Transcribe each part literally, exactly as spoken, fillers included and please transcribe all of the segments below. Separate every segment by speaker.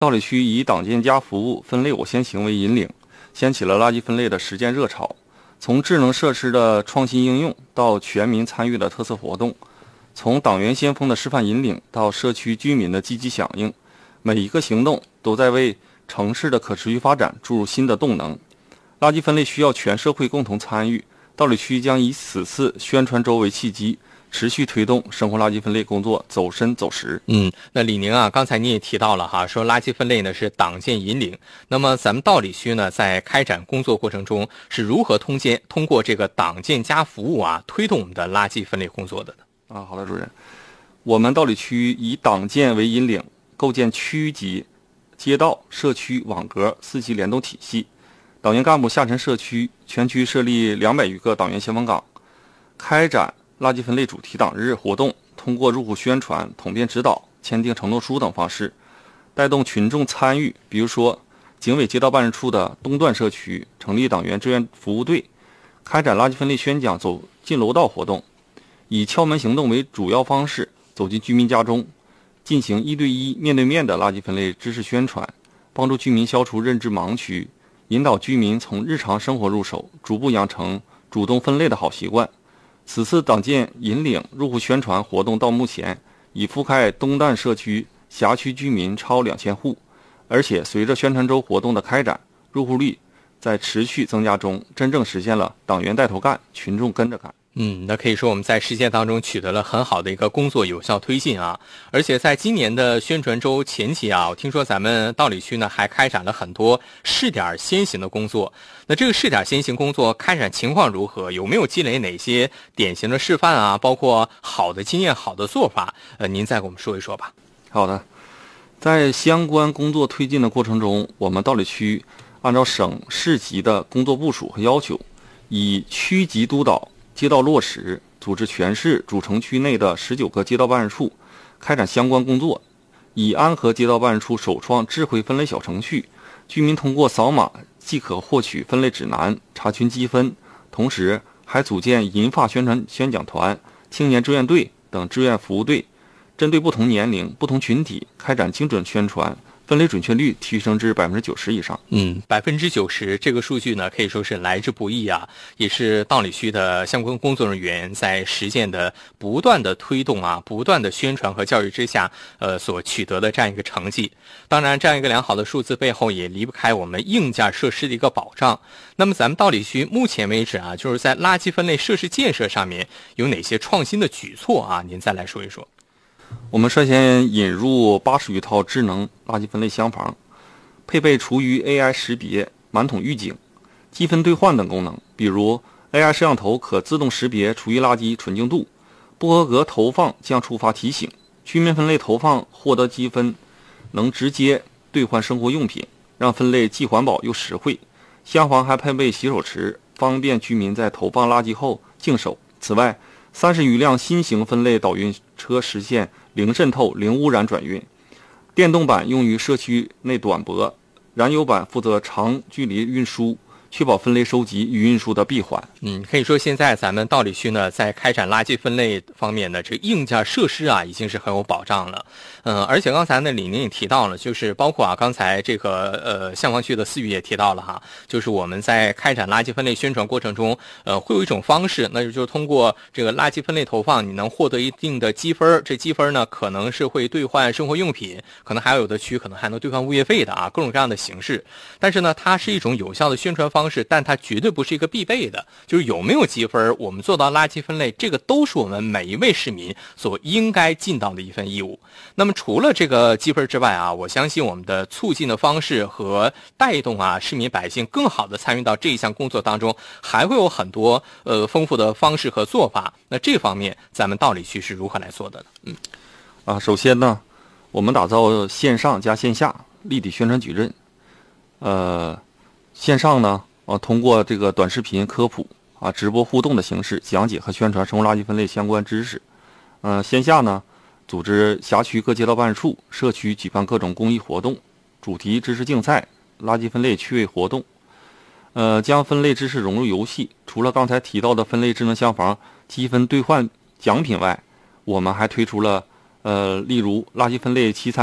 Speaker 1: 道里区以党建家服务分类我先行为引领，掀起了垃圾分类的实践热潮。从智能设施的创新应用到全民参与的特色活动，从党员先锋的示范引领到社区居民的积极响应，每一个行动都在为城市的可持续发展注入新的动能。垃圾分类需要全社会共同参与，道里区将以此次宣传周为契机，持续推动生活垃圾分类工作走深走实。
Speaker 2: 嗯，那李宁啊，刚才你也提到了哈，说垃圾分类呢是党建引领。那么咱们道里区呢，在开展工作过程中是如何通建通过这个党建加服务啊，推动我们的垃圾分类工作的呢？
Speaker 1: 啊，好的，主任，我们道里区以党建为引领，构建区级、街道、社区网格四级联动体系。党员干部下沉社区，全区设立两百余个党员先锋岗，开展垃圾分类主题党日活动，通过入户宣传、统编指导、签订承诺书等方式，带动群众参与。比如说，警委街道办事处的东段社区成立党员志愿服务队，开展垃圾分类宣讲、走进楼道活动，以敲门行动为主要方式，走进居民家中，进行一对一、面对面的垃圾分类知识宣传，帮助居民消除认知盲区，引导居民从日常生活入手，逐步养成主动分类的好习惯。此次党建引领入户宣传活动到目前已覆盖东段社区辖区居民超两千户，而且随着宣传周活动的开展，入户率在持续增加中，真正实现了党员带头干，群众跟着干。
Speaker 2: 嗯，那可以说我们在实践当中取得了很好的一个工作有效推进啊，而且在今年的宣传周前期啊，我听说咱们道里区呢还开展了很多试点先行的工作。那这个试点先行工作开展情况如何？有没有积累哪些典型的示范啊？包括好的经验、好的做法？呃，您再给我们说一说吧。
Speaker 1: 好的，在相关工作推进的过程中，我们道里区按照省市级的工作部署和要求，以区级督导街道落实，组织全市主城区内的十九个街道办事处开展相关工作。以安和街道办事处首创智慧分类小程序，居民通过扫码即可获取分类指南、查询积分，同时还组建银发宣传宣讲团、青年志愿队等志愿服务队，针对不同年龄、不同群体开展精准宣传，分类准确率提升至百分之九十以上。
Speaker 2: 嗯，百分之九十这个数据呢，可以说是来之不易啊，也是道里区的相关工作人员在实践的不断的推动啊，不断的宣传和教育之下，呃，所取得的这样一个成绩。当然，这样一个良好的数字背后也离不开我们硬件设施的一个保障。那么，咱们道里区目前为止啊，就是在垃圾分类设施建设上面有哪些创新的举措啊？您再来说一说。
Speaker 1: 我们率先引入八十余套智能垃圾分类箱房，配备厨余 A I 识别、满桶预警、积分兑换等功能。比如 A I 摄像头可自动识别厨余垃圾纯净度，不合格投放将触发提醒。居民分类投放获得积分，能直接兑换生活用品，让分类既环保又实惠。箱房还配备洗手池，方便居民在投放垃圾后净手。此外，三十余辆新型分类导运车实现零渗透、零污染转运，电动版用于社区内短驳，燃油版负责长距离运输，确保分类收集与运输的闭环。
Speaker 2: 嗯，可以说现在咱们道里区呢，在开展垃圾分类方面呢，这个硬件设施啊，已经是很有保障了。嗯，而且刚才呢，李宁也提到了，就是包括啊，刚才这个呃，消防区的思雨也提到了哈，就是我们在开展垃圾分类宣传过程中，呃，会有一种方式，那就是通过这个垃圾分类投放，你能获得一定的积分，这积分呢，可能是会兑换生活用品，可能还有的区可能还能兑换物业费的啊，各种各样的形式。但是呢，它是一种有效的宣传方式，但它绝对不是一个必备的。就是有没有积分，我们做到垃圾分类，这个都是我们每一位市民所应该尽到的一份义务。那么除了这个积分之外啊，我相信我们的促进的方式和带动啊市民百姓更好的参与到这一项工作当中，还会有很多呃丰富的方式和做法。那这方面咱们道里区是如何来做的呢？嗯，
Speaker 1: 啊，首先呢，我们打造线上加线下立体宣传矩阵。呃，线上呢，啊，通过这个短视频科普啊、直播互动的形式讲解和宣传生活垃圾分类相关知识。嗯、呃，线下呢，组织辖区各街道办事处、社区举办各种公益活动、主题知识竞赛、垃圾分类趣味活动。呃，将分类知识融入游戏。除了刚才提到的分类智能箱房、积分兑换奖品外，我们还推出了呃，例如垃圾分类七参与、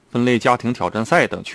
Speaker 1: 分类家庭挑战赛等。